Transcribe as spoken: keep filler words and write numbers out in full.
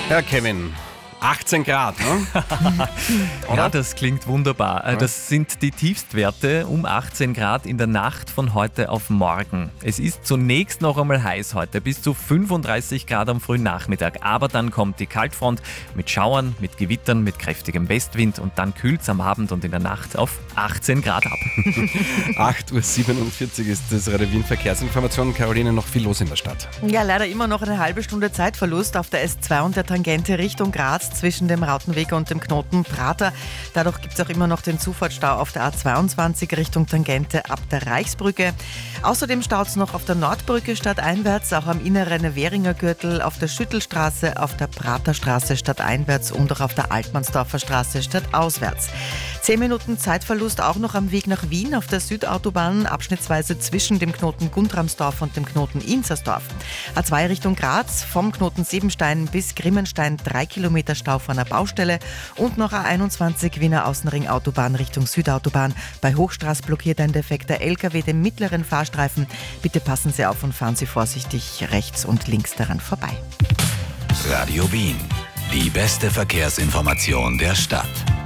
Ja, Kevin, achtzehn Grad, ne? Ja, das klingt wunderbar. Das sind die Tiefstwerte um achtzehn Grad in der Nacht von heute auf morgen. Es ist zunächst noch einmal heiß heute, bis zu fünfunddreißig Grad am frühen Nachmittag. Aber dann kommt die Kaltfront mit Schauern, mit Gewittern, mit kräftigem Westwind und dann kühlt es am Abend und in der Nacht auf achtzehn Grad ab. acht Uhr siebenundvierzig ist das Radio Wien Verkehrsinformation. Caroline, noch viel los in der Stadt. Ja, leider immer noch eine halbe Stunde Zeitverlust auf der S zwei und der Tangente Richtung Graz zwischen dem Rautenweg und dem Knoten Prater. Dadurch gibt es auch immer noch den Zufahrtsstau auf der A zweiundzwanzig Richtung Tangente ab der Reichsbrücke. Außerdem staut es noch auf der Nordbrücke stadteinwärts, auch am inneren Währinger Gürtel, auf der Schüttelstraße, auf der Praterstraße stadteinwärts und auch auf der Altmannsdorfer Straße stadtauswärts. Zehn Minuten Zeitverlust auch noch am Weg nach Wien auf der Südautobahn, abschnittsweise zwischen dem Knoten Guntramsdorf und dem Knoten Inzersdorf. A zwei Richtung Graz, vom Knoten Siebenstein bis Grimmenstein, drei Kilometer Stau vor einer Baustelle und noch A einundzwanzig Wiener Außenring-Autobahn Richtung Südautobahn. Bei Hochstraß blockiert ein defekter L K W den mittleren Fahrstreifen. Bitte passen Sie auf und fahren Sie vorsichtig rechts und links daran vorbei. Radio Wien, die beste Verkehrsinformation der Stadt.